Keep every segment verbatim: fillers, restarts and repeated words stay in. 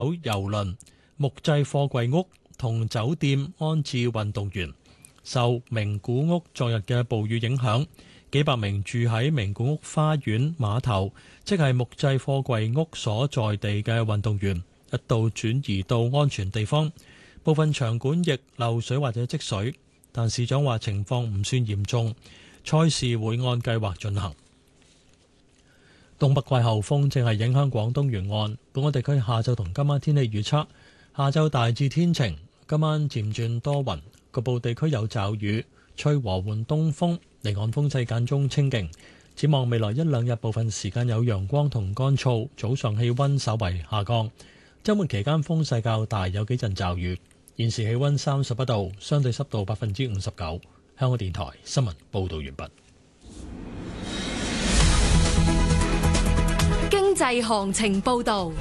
郵輪、木製貨櫃屋同酒店安置運動員。受名古屋昨日嘅暴雨影響，幾百名住喺名古屋花園碼頭，即係木製貨櫃屋所在地嘅運動員，一度轉移到安全地方。部分場館亦漏水或者積水，但市長話情況唔算嚴重，賽事會按計劃進行。東北季候風正係影響廣東沿岸，本港地區下晝同今晚天氣預測：下晝大致天晴，今晚漸轉多雲，局部地區有驟雨，吹和緩東風，離岸風勢間中清勁。展望未來一兩日，部分時間有陽光同乾燥，早上氣溫稍為下降。週末期間風勢較大，有幾陣驟雨。現時氣溫三十一度，相對濕度百分之五十九。香港電台新聞報道完畢。 經濟行情報道。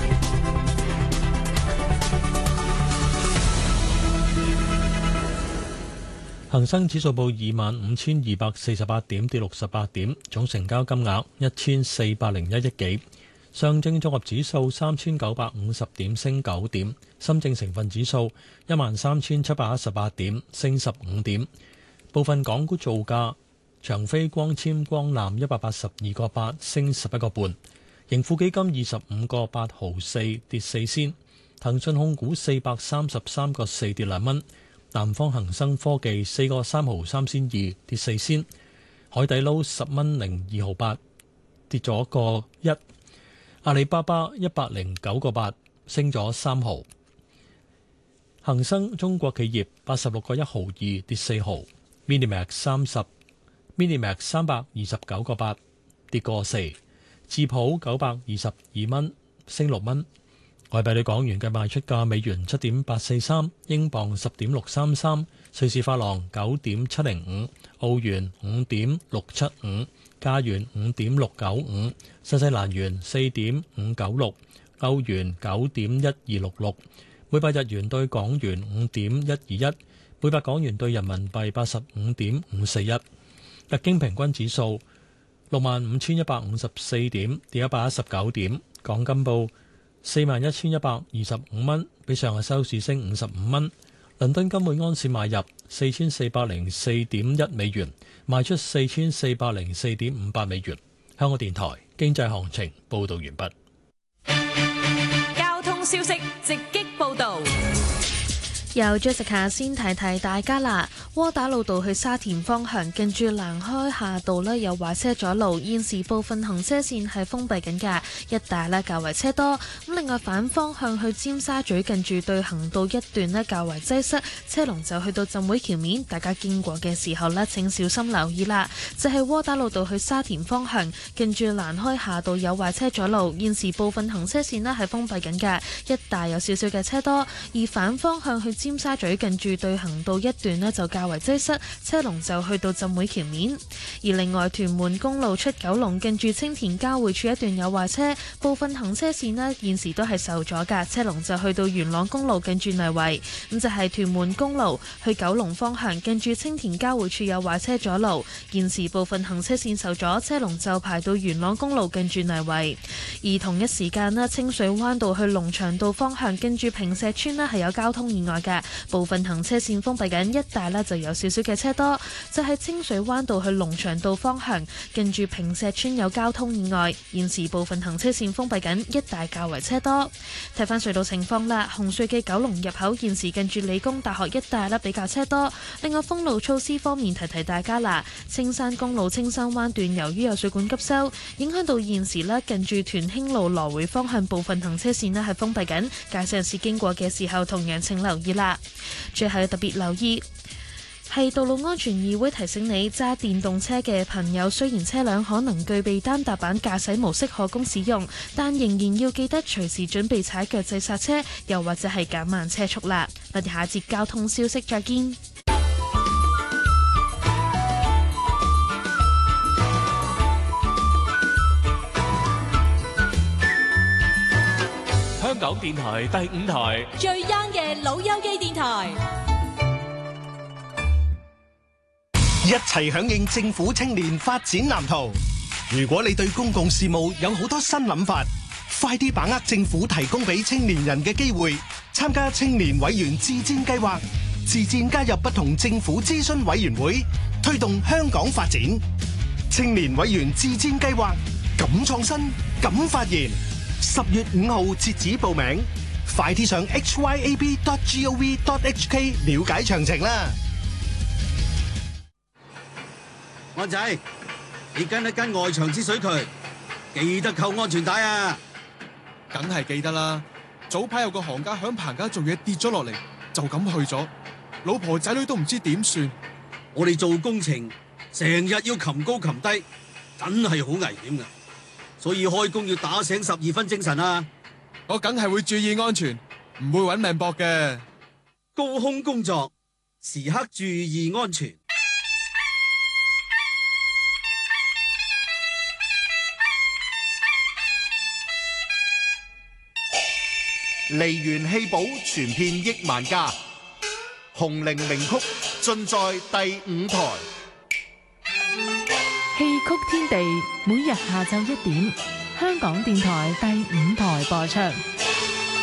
恒生指數報二萬五千二百四十八點，跌六十八點，總成交金額一千四百零一億幾。上證綜合指數三千九百五十點，升九點。深證成分指數一萬三千七百一十八點，升十五點。部分港股造價：長飛光纖光纜一百八十二個八，升十一個半；盈富基金二十五個八毫四，跌四仙；騰訊控股四百三十三個四，跌兩蚊；南方恒生科技四個三毫三仙二，跌四仙；海底撈十蚊零二毫八，跌咗個一；阿里巴巴一百零九個八，升咗三毫；恒生中國企業八十六個一毫二，跌四毫。Minimax 三十 Minimax 三百二十九個八，跌個四。智普九百二十二蚊，升六蚊。外幣對港元嘅賣出價：美元七點八四三，英鎊十點六三三，瑞士法郎九點七零五，澳元五點六七五，加元五點六九五，新西蘭元四點五九六，歐元九點一二六六，每百日元對港元五點一二一，每百港元對人民幣八十五點五四一。日經平均指數六萬五千一百五十四點，跌一百一十九點。港金報四萬一千一百二十五蚊，比上日收市升五十五蚊。倫敦金每安士買入四千四百零四點一美元，賣出四千四百零四點五八美元。香港電台經濟行情報道完畢。 交通消息直擊報道。 由 Jessica 先提提大家啦，窩打老道去沙田方向，近住蘭開夏道呢有壞車阻路，現時部分行車線係封閉緊㗎，一帶呢較為車多。咁另外反方向去尖沙咀，近住對行道一段呢較為擠塞，車龍就去到浸會橋面，大家經過嘅時候呢請小心留意啦。就係窩打老道去沙田方向，近住蘭開夏道有壞車阻路，現時部分行車線呢係封閉緊㗎，一帶有少少嘅車多。而反方向去尖沙咀近住對行道一段呢就較為擠塞，車龍就去到浸會橋面。而另外屯門公路出九龍近住青田交匯處一段有壞車，部分行車線呢現時都係受阻㗎，車龍就去到元朗公路近住泥圍。咁就係屯門公路去九龍方向近住青田交匯處有壞車阻路，現時部分行車線受阻，車龍就排到元朗公路近住泥圍。而同一時間呢，清水灣道去龍翔道方向近住坪石村呢係有交通意外嘅。部分行車線封閉緊，一帶呢就有少少嘅車多。就係清水灣道去龍翔道方向，近住坪石村有交通意外，現時部分行車線封閉緊，一帶較為車多。睇翻隧道情況啦，紅隧嘅九龍入口現時近住理工大學一帶呢比較車多。另外封路措施方面，提提大家啦，青山公路青山灣段由於有水管急修，影響到現時呢近住屯興路來回方向部分行車線呢係封閉緊，駕駛人士經過嘅時候同樣請留意啦。最後要特別留意係道路安全議會提醒你，揸電動車嘅朋友，雖然車輛可能具備單踏板駕駛模式可供使用，但仍然要記得隨時準備踩腳掣剎車，又或者係減慢車速啦。我哋下節交通消息再見。 香港電台第五台最 young 嘅老友記電台， 一齊響應政府青年發展藍圖。如果你對公共事務有好多新諗法， 快啲把握政府提供俾青年人嘅機會，參加青年委員自薦計劃，自薦加入不同政府諮詢委員會，推動香港發展。青年委員自薦計劃，敢創新，敢發言。十月五號截止報名，快啲上 h y a b dot gov dot h k 了解詳情啦。 安仔，你跟一跟外牆之水渠，記得扣安全帶啊！ 梗係記得啦。早排有個行家響棚架做嘢跌咗落嚟，就咁去咗，老婆仔女都唔知點算。 我哋做工程成日要擒高擒低，真係好危險噶，所以開工要打醒十二分精神啊！ 我梗係會注意安全，唔會搵命搏嘅。 高空工作時刻注意安全。 梨園戲寶傳遍億萬家，紅伶名曲盡在第五台。 戲曲天地每日下晝一點，香港電台第五台播出。